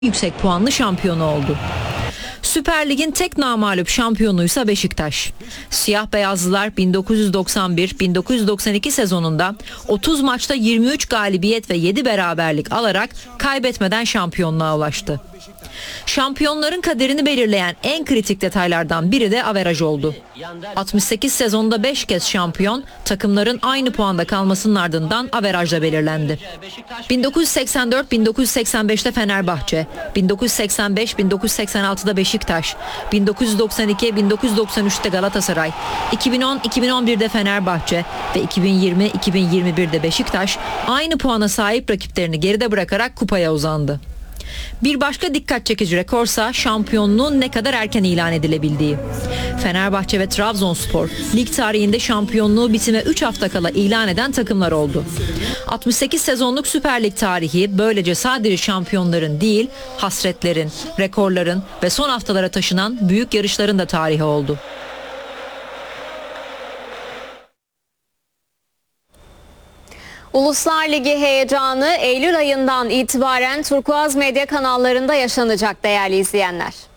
yüksek puanlı şampiyonu oldu. Süper Lig'in tek namağlup şampiyonuysa Beşiktaş. Siyah beyazlılar 1991-1992 sezonunda 30 maçta 23 galibiyet ve 7 beraberlik alarak kaybetmeden şampiyonluğa ulaştı. Şampiyonların kaderini belirleyen en kritik detaylardan biri de averaj oldu. 68 sezonda 5 kez şampiyon, takımların aynı puanda kalmasının ardından averajla belirlendi. 1984-1985'te Fenerbahçe, 1985-1986'da Beşiktaş, 1992-1993'te Galatasaray, 2010-2011'de Fenerbahçe ve 2020-2021'de Beşiktaş aynı puana sahip rakiplerini geride bırakarak kupaya uzandı. Bir başka dikkat çekici rekorsa şampiyonluğun ne kadar erken ilan edilebildiği. Fenerbahçe ve Trabzonspor lig tarihinde şampiyonluğu bitime 3 hafta kala ilan eden takımlar oldu. 68 sezonluk Süper Lig tarihi böylece sadece şampiyonların değil, hasretlerin, rekorların ve son haftalara taşınan büyük yarışların da tarihi oldu. Uluslar Ligi heyecanı Eylül ayından itibaren Turkuaz medya kanallarında yaşanacak değerli izleyenler.